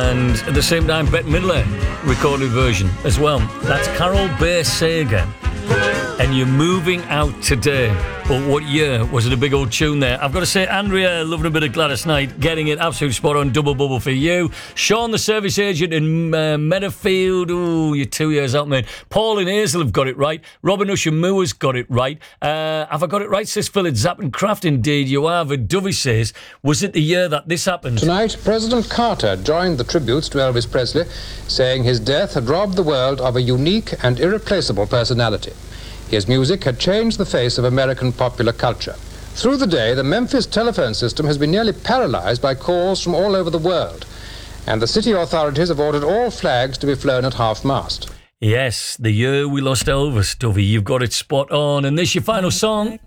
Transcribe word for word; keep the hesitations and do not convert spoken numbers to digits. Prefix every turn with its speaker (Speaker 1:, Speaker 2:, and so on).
Speaker 1: And at the same time, Bette Midler recorded version as well. That's Carol Bayer Sager. And You're Moving Out Today. But what year was it? A big old tune there. I've got to say, Andrea, loving a bit of Gladys Knight, getting it absolutely spot on. Double bubble for you. Sean, the service agent in uh, Meadowfield. Ooh, you're two years out, mate. Paul and Hazel have got it right. Robin Usher Moore's got it right. Uh, have I got it right, says Phil? It's Zapp and Kraft. Indeed, you have. And Dovey says, was it the year that this happened?
Speaker 2: Tonight, President Carter joined the tributes to Elvis Presley, saying his death had robbed the world of a unique and irreplaceable personality. His music had changed the face of American popular culture. Through the day, the Memphis telephone system has been nearly paralyzed by calls from all over the world, and the city authorities have ordered all flags to be flown at half-mast.
Speaker 1: Yes, the year we lost Elvis, Dovey. You've got it spot on. And this your final song?